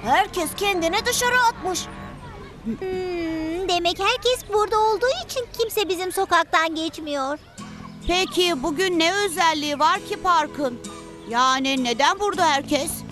Herkes kendini dışarı atmış. Demek herkes burada olduğu için kimse bizim sokaktan geçmiyor. Peki bugün ne özelliği var ki parkın? Yani neden burada herkes?